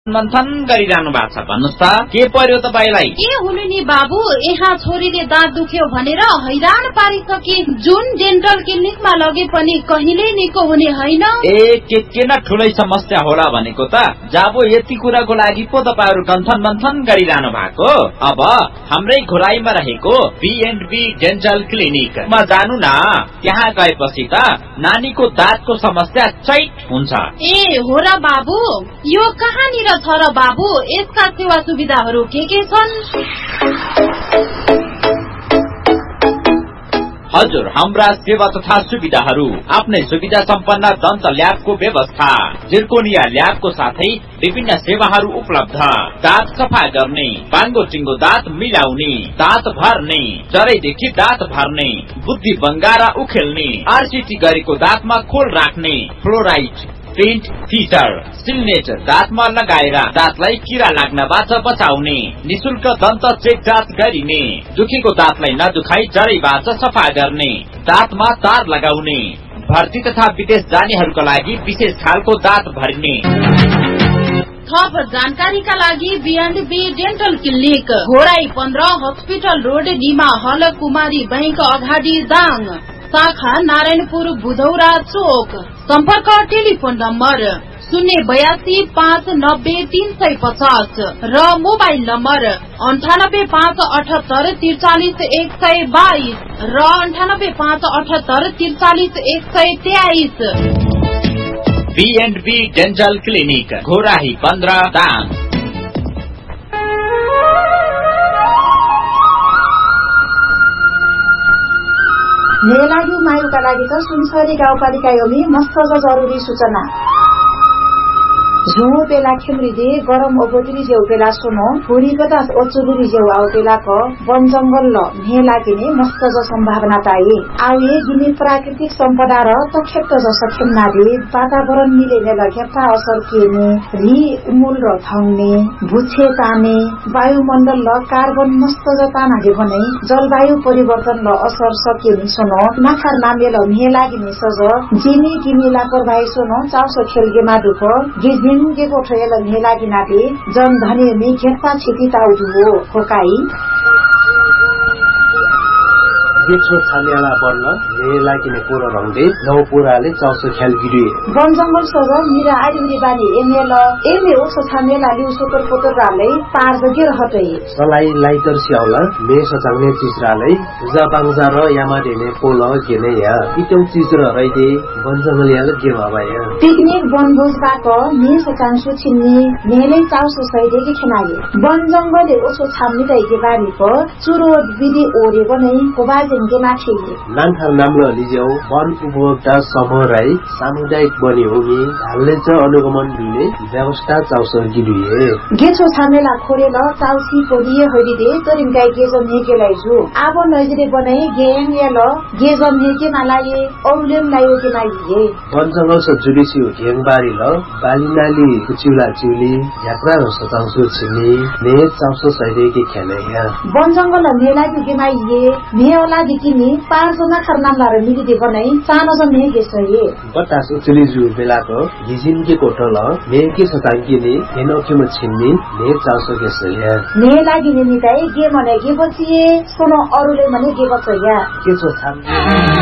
मन्थन गरिरहनु भएको छ। भन्नुस् त के पर्यो तपाईलाई? ए हुनु नि बाबु, यहाँ छोरीले दाँत दुख्यो भनेर हैरान पारिसके। जुन डेन्टल क्लिनिकमा लगे पनि कहिले निको हुने होइन। ए के न ठुलै समस्या होला भनेको त। जाबो यति कुराको लागि पो तपाईहरु गन्थन मन्थन गरिरहनु भएको। अब हाम्रै घोराईमा रहेको B&B डेन्टल क्लिनिकमा जानु न। त्यहाँ गएपछि त नानीको दाँतको समस्या चैट हुन्छ। ए हो र बाबु, यो कहाँनिर छ र बाबु? यसका सेवा सुविधाहरू के छन्? हजुर, हाम्रा सेवा तथा सुविधाहरू आफ्नै सुविधा सम्पन्न दन्त ल्याबको व्यवस्था, जिर्कोनिया ल्याबको साथै विभिन्न सेवाहरू उपलब्ध। दाँत सफा गर्ने, बाङ्गो टिङ्गो दाँत मिलाउने, दाँत भर्ने, जरैदेखि दाँत भर्ने, बुद्धि बङ्गारा उखेल्ने, RCT गरेको दाँतमा खोल राख्ने, फ्लोराइड, पेन्ट, फिटर, सिल्नेट दाँतमा लगाएर दाँतलाई किरा लाग्नबाट बचाउने, निशुल्क दन्त चेक जाँच गरिने, दुखेको दाँतलाई नदुखाई जरैबाट सफा गर्ने, दाँतमा तार लगाउने, भर्ती तथा विदेश जानेहरूका लागि विशेष खालको दाँत भरिने। थप जानकारीका लागि B&B dental clinic, Ghorahi 15, hospital road, Nima हल, कुमारी बैंक अगाडि दाङ, शाखा नारायणपुर बुधौरा चोक। सम्पर्क टेलिफोन नम्बर 082590350 र मोबाइल नम्बर 9857843122 र 9857843123। B&B dental clinic, Ghorahi 15 Dang. मेरो लागि मायुका लागि त सुनसरी गाउँपालिका योमी मस्त जरुरी सूचना। झुमो पेला खेम्रिदे गरम ओबोतरी जेउ पेला सुनो हुरी पदास ओचुबुरी जेउ आउ पेला क वन जंगल ल ने लागिने मस्त ज सम्भावना ताई आउए गिनी प्राकृतिक सम्पदा र तखेप्त ज सखेम्ना दे वातावरण मिलेने लग्यापा असर केने रि उमुल र थंगने भुछे ताने वायुमण्डल ल कार्बन मस्त ज ताना दे भने जलवायु परिवर्तन ल असर सकेनी सुनो नाखार नामे ल ने लागिने सज जिनी गिनी लापरवाही सुनो चाउसो खेलगेमा दुख गिजिङगे गोठयल ने लागिनाले जन धने मे खेप्पा छिपी ताउदु हो खोकाई गेछो छानेला बन्न ने लागिने पुरो रंगले नौ पुराले चाउसो ख्याल गिरी वन जंगल सग मिरा आइरी बानी एमेल एमे ओसो छानेला लिउ सुपर पोतर राले पार जगे रहतै सलाई लाइटर स्याउला मे सचाउने चिजराले जाबाङजा र यामा देने पोल गेने या इतौ चिज र रैदे वन जंगल याले के भबाया पिकनिक बनभोज बाक ने सचाङसु छिन्नी नेले चाउसो सैदे के खनाले वन जंगलले ओसो छाम्नी दैके बानी प चुरो विधि ओरे बनै कोबा नान्थार नाम्लो लिज्यौ वन उपभोक्ता समूह राई सामुदायिक बनी होगी हालले च अनुगमन दिने व्यवस्था चाउसो गिरिए गेछो छामेला खोरेल चाउसी पोदिए हरिदे तरिम गाई गेजम हेकेलाई जु आब नजिरे बनाई गेङ याल गेजम हेके नालाये औलेम लायो के नाइए वन जंगल स जुडिसी गेङ बारी ल बालिनाली कुचिला चिउली यात्रा र सचाउसो छिनी ने चाउसो सैदे के खेले या वन जंगल मेला के माइए मेला दिकिनी 5 जना खरनामलार मिलिदे बनाई सानो जन ने गेसये बतास उचली जु बेलाको हिजिन के कोठल ने के सतांकीने हेनोखे म छिन्नी ने चाउसो गेसया ने लागि ने निताई गे मने गे बचिए सोनो अरुले मने गे बचया के छ छाम